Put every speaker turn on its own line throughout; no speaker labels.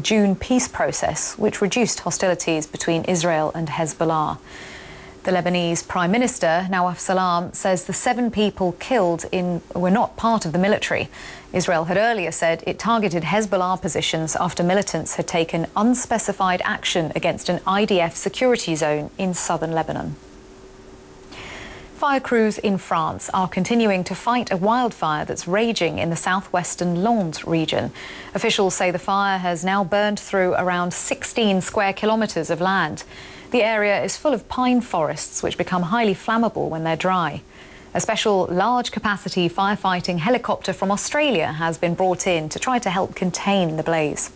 June peace process, which reduced hostilities between Israel and Hezbollah. The Lebanese Prime Minister, Nawaf Salam, says the 7 people killed were not part of the military. Israel had earlier said it targeted Hezbollah positions after militants had taken unspecified action against an IDF security zone in southern Lebanon. Fire crews in France are continuing to fight a wildfire that's raging in the southwestern Landes region. Officials say the fire has now burned through around 16 square kilometres of land. The area is full of pine forests, which become highly flammable when they're dry. A special large-capacity firefighting helicopter from Australia has been brought in to try to help contain the blaze.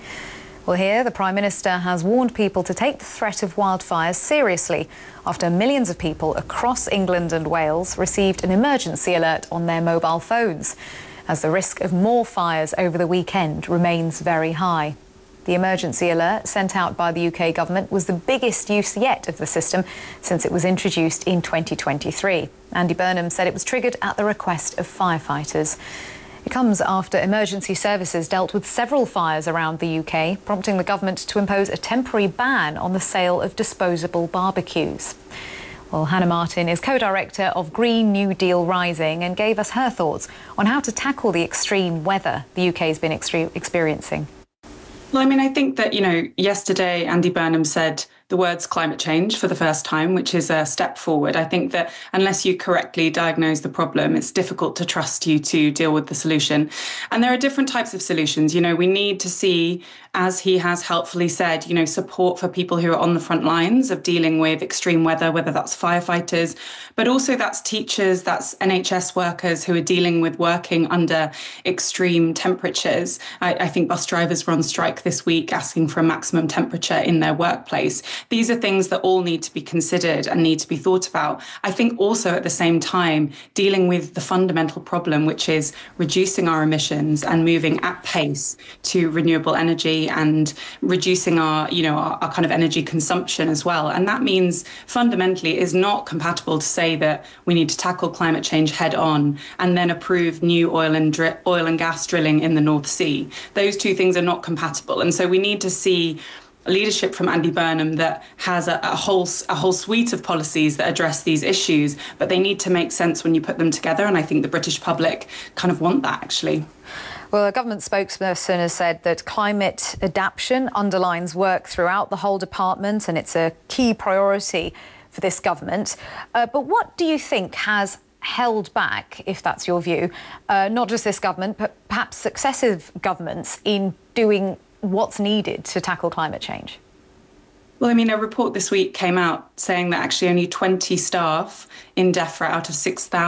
Well, here, the Prime Minister has warned people to take the threat of wildfires seriously after millions of people across England and Wales received an emergency alert on their mobile phones, as the risk of more fires over the weekend remains very high. The emergency alert sent out by the UK government was the biggest use yet of the system since it was introduced in 2023. Andy Burnham said it was triggered at the request of firefighters. It comes after emergency services dealt with several fires around the UK, prompting the government to impose a temporary ban on the sale of disposable barbecues. Well, Hannah Martin is co-director of Green New Deal Rising and gave us her thoughts on how to tackle the extreme weather the UK has been experiencing.
Well, I mean, I think that, yesterday Andy Burnham said the words climate change for the first time, which is a step forward. I think that unless you correctly diagnose the problem, it's difficult to trust you to deal with the solution. And there are different types of solutions. We need to see, as he has helpfully said, support for people who are on the front lines of dealing with extreme weather, whether that's firefighters, but also that's teachers, that's NHS workers who are dealing with working under extreme temperatures. I think bus drivers were on strike this week asking for a maximum temperature in their workplace. These are things that all need to be considered and need to be thought about. I think also at the same time, dealing with the fundamental problem, which is reducing our emissions and moving at pace to renewable energy and reducing our kind of energy consumption as well. And that means fundamentally it is not compatible to say that we need to tackle climate change head on and then approve new oil and gas drilling in the North Sea. Those two things are not compatible. And so we need to see leadership from Andy Burnham that has a whole suite of policies that address these issues, but they need to make sense when you put them together. And I think the British public kind of want that, actually.
Well, a government spokesperson has said that climate adaptation underlines work throughout the whole department and it's a key priority for this government. But what do you think has held back, if that's your view, not just this government, but perhaps successive governments in doing what's needed to tackle climate change?
Well, I mean, a report this week came out saying that actually only 20 staff in DEFRA out of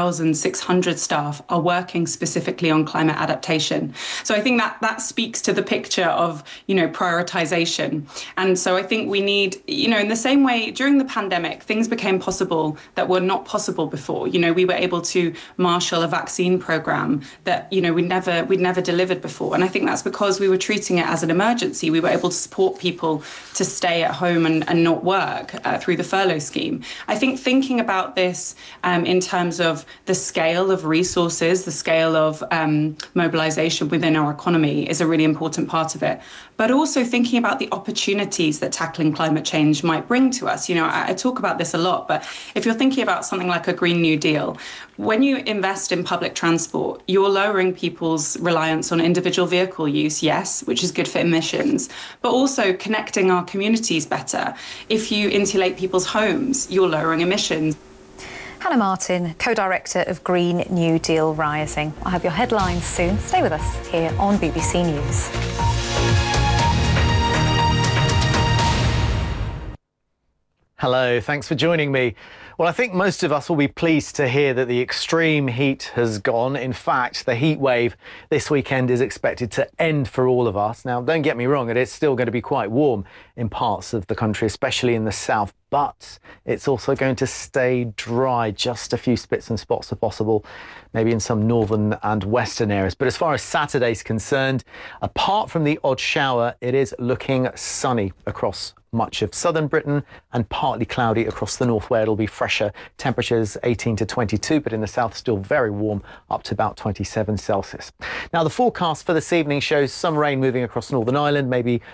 6,600 staff are working specifically on climate adaptation. So I think that speaks to the picture of, prioritization. And so I think we need, in the same way, during the pandemic, things became possible that were not possible before. We were able to marshal a vaccine program that, we'd never delivered before. And I think that's because we were treating it as an emergency. We were able to support people to stay at home and not work through the furlough scheme. I think thinking about this in terms of the scale of resources, the scale of mobilization within our economy is a really important part of it. But also thinking about the opportunities that tackling climate change might bring to us. I talk about this a lot, but if you're thinking about something like a Green New Deal, when you invest in public transport, you're lowering people's reliance on individual vehicle use, yes, which is good for emissions, but also connecting our communities better. If you insulate people's homes, you're lowering emissions.
Hannah Martin, co-director of Green New Deal Rising. I'll have your headlines soon. Stay with us here on BBC News.
Hello, thanks for joining me. Well, I think most of us will be pleased to hear that the extreme heat has gone. In fact, the heat wave this weekend is expected to end for all of us. Now, don't get me wrong, it is still going to be quite warm in parts of the country, especially in the south, but it's also going to stay dry. Just a few spits and spots are possible, maybe in some northern and western areas. But as far as Saturday's concerned, apart from the odd shower, it is looking sunny across much of southern Britain and partly cloudy across the north, where it'll be fresher. Temperatures 18 to 22, but in the south still very warm, up to about 27 Celsius. Now, the forecast for this evening shows some rain moving across Northern Ireland, maybe